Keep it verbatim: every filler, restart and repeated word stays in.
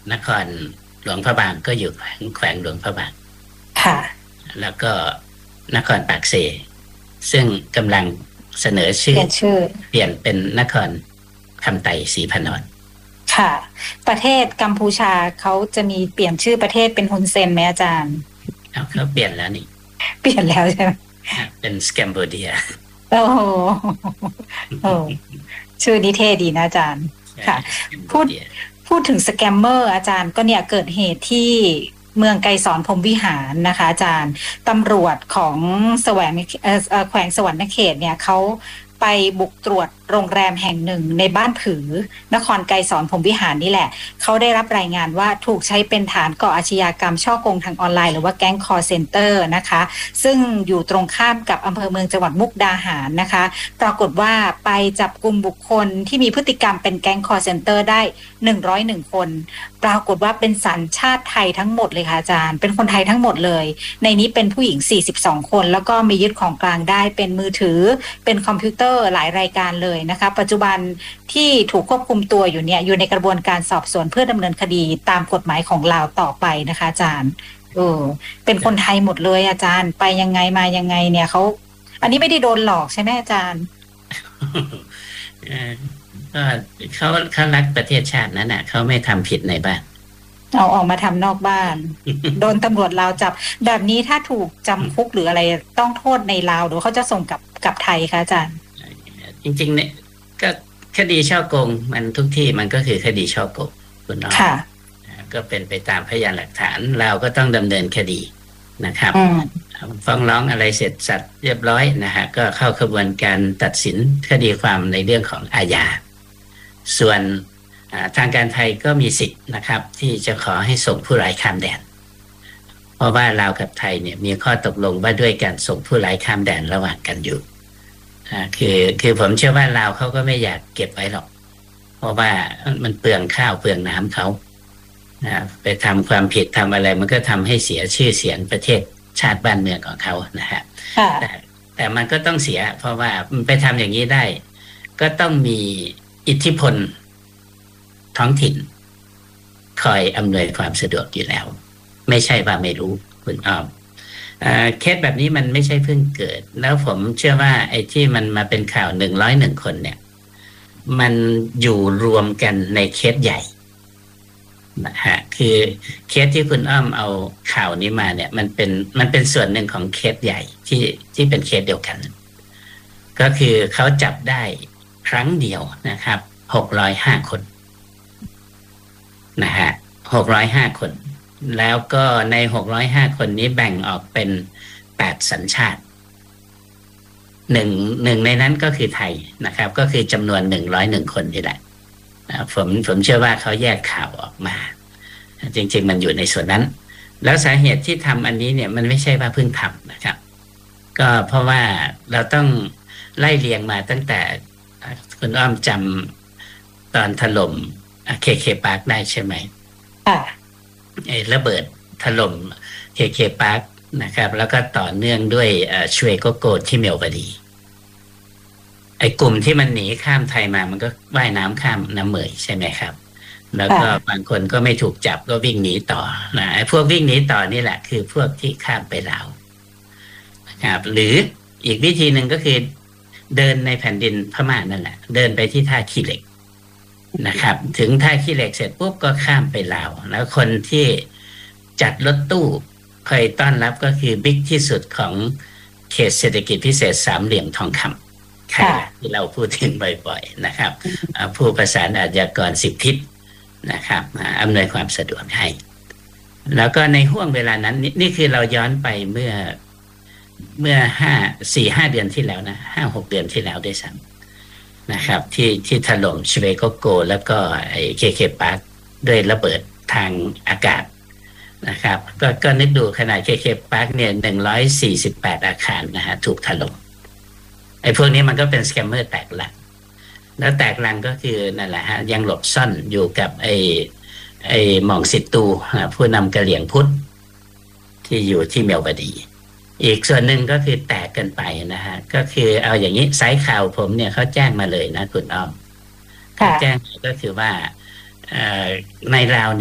นครหลวงพระบางก็อยู่แขวงแขวงหลวงพระบางค่ะแล้วก็นครปากเซซึ่งกำลังเสนอเปชื่อลี่ยนชื่อเปลี่ยนเป็นนครคำไต่ศรีพนนท์ค่ะประเทศกัมพูชาเขาจะมีเปลี่ยนชื่อประเทศเป็นฮุนเซนไหมอาจารย์เอาเขาเปลี่ยนแล้วนี่เปลี่ยนแล้วใช่ไหมเป็นสแกมโบเดียโอ้โหโอ้ชื่อนี้เท่ดีนะอาจารย์ค่ะพูดพูดถึงสแกมเมอร์อาจารย์ก็เนี่ยเกิดเหตุที่เมืองไกรสอนพรหมวิหารนะคะอาจารย์ตำรวจของแสวงแขวงสวรรณเขตเนี่ยเขาไปบุกตรวจโรงแรมแห่งหนึ่งในบ้านผือนครไกรสอนพรหมวิหารนี่แหละเขาได้รับรายงานว่าถูกใช้เป็นฐานก่ออาชญากรรมช่อโกงทางออนไลน์หรือว่าแก๊งคอลเซ็นเตอร์นะคะซึ่งอยู่ตรงข้ามกับอำเภอเมืองจังหวัดมุกดาหารนะคะปรากฏว่าไปจับกลุ่มบุคคลที่มีพฤติกรรมเป็นแก๊งคอลเซ็นเตอร์ได้หนึ่งร้อยเอ็ดคนปรากฏว่าเป็นสัญชาติไทยทั้งหมดเลยค่ะอาจารย์เป็นคนไทยทั้งหมดเลยในนี้เป็นผู้หญิงสี่สิบสองคนแล้วก็มียึดของกลางได้เป็นมือถือเป็นคอมพิวเตอร์หลายรายการเลยนะคะปัจจุบันที่ถูกควบคุมตัวอยู่เนี่ยอยู่ในกระบวนการสอบสวนเพื่อดำเนินคดีตามกฎหมายของลาวต่อไปนะคะอาจารย์เออเป็นคนไทยหมดเลยอาจารย์ไปยังไงมายังไงเนี่ยเขาอันนี้ไม่ได้โดนหลอกใช่ไหมอาจารย์ก็เขาเขารักประเทศชาตินั้นน่ะเขาไม่ทำผิดในบ้านเอาออกมาทำนอกบ้านโดนตำรวจลาวจับแบบนี้ถ้าถูกจำคุกหรืออะไรต้องโทษในลาวหรือเขาจะส่งกลับกลับไทยคะอาจารย์จริงๆเนี่ยก็คดีช่อโกงมันทุกที่มันก็คือคดีช่อโกงคุณน้องก็เป็นไปตามพยานหลักฐานเราก็ต้องดำเนินคดีนะครับฟ้องร้องอะไรเสร็จสัตว์เรียบร้อยนะฮะก็เข้ากระบวนการตัดสินคดีความในเรื่องของอาญาส่วนทางการไทยก็มีสิทธิ์นะครับที่จะขอให้ส่งผู้ร้ายข้ามแดนเพราะว่าลาวกับไทยเนี่ยมีข้อตกลงว่าด้วยการส่งผู้ร้ายข้ามแดนระหว่างกันอยู่คือคือผมเชื่อว่าลาวเขาก็ไม่อยากเก็บไว้หรอกเพราะว่ามันเปลืองข้าวเปลืองน้ำเขาไปทำความผิดทำอะไรมันก็ทำให้เสียชื่อเสียงประเทศชาติบ้านเมืองของเขานะฮะแต่แต่มันก็ต้องเสียเพราะว่ามันไปทำอย่างนี้ได้ก็ต้องมีอิทธิพลท้องถิ่นคอยอำนวยความสะดวกอยู่แล้วไม่ใช่ว่าไม่รู้คุณอ้อมเคสแบบนี้มันไม่ใช่เพิ่งเกิดแล้วผมเชื่อว่าไอ้ที่มันมาเป็นข่าวหนึ่งร้อยหนึ่งคนเนี่ยมันอยู่รวมกันในเคสใหญ่นะฮะคือเคสที่คุณอ้อมเอาข่าวนี้มาเนี่ยมันเป็นมันเป็นส่วนหนึ่งของเคสใหญ่ที่ที่เป็นเคสเดียวกันก็คือเขาจับได้ครั้งเดียวนะครับหกร้อยห้าคนนะฮะหกร้อยห้าคนแล้วก็ในหกร้อยห้าคนนี้แบ่งออกเป็นแปดสัญชาติหนึ่งหนึ่งในนั้นก็คือไทยนะครับก็คือจำนวนหนึ่งร้อยหนึ่งคนนี่แหละผมผมเชื่อว่าเขาแยกข่าวออกมาจริงๆมันอยู่ในส่วนนั้นแล้วสาเหตุที่ทำอันนี้เนี่ยมันไม่ใช่ว่าเพิ่งทำนะครับก็เพราะว่าเราต้องไล่เรียงมาตั้งแต่คุณอ้อมจำตอนถล่มเคเคปาร์คได้ใช่ไหมค่ะไอ้ระเบิดถล่มเคเคปาร์คนะครับแล้วก็ต่อเนื่องด้วยช่วยโกโกที่เมียวบดีไอ้กลุ่มที่มันหนีข้ามไทยมามันก็ว่ายน้ำข้ามน้ำเหมยใช่ไหมครับแล้วก็บางคนก็ไม่ถูกจับก็วิ่งหนีต่อนะไอ้พวกวิ่งหนีต่อนี่แหละคือพวกที่ข้ามไปลาวนะครับหรืออีกวิธีหนึ่งก็คือเดินในแผ่นดินพม่านั่นแหละเดินไปที่ท่าขี้เหล็กนะครับถึงท่าขี้เหล็กเสร็จปุ๊บก็ข้ามไปลาวแล้วคนที่จัดรถตู้คอยต้อนรับก็คือบิ๊กที่สุดของเขตเศรษฐกิจพิเศษสามเหลี่ยมทองคำใครล่ะที่เราพูดถึงบ่อยๆนะครับผู้ประสานอาชญากรสิบทิศนะครับอำนวยความสะดวกให้แล้วก็ในห่วงเวลานั้นนี่คือเราย้อนไปเมื่อเมื่อห้าสี่ห้าเดือนที่แล้วนะห้าหกเดือนที่แล้วด้วยซ้ำนะครับที่ที่ถล่มชเวโกโกแล้วก็ไอ้เคเคปาร์คด้วยระเบิดทางอากาศนะครับก็ก็นึกดูขนาดเคเคปาร์คเนี่ยหนึ่งร้อยสี่สิบแปดอาคารนะฮะถูกถล่มไอ้พวกนี้มันก็เป็นสแกมเมอร์แตกลังแล้วแตกลังก็คือนั่นแหละฮะยังหลบซ่อนอยู่กับไอ้ไอ้หม่องสิตูผู้นำกะเหรี่ยงพุทธที่อยู่ที่เมียวบดีอีกส่วนหนึ่งก็คือแตกกันไปนะฮะก็คือเอาอย่างนี้สายข่าวผมเนี่ยเขาแจ้งมาเลยนะคุณอ้อมแจ้งก็คือว่าในลาว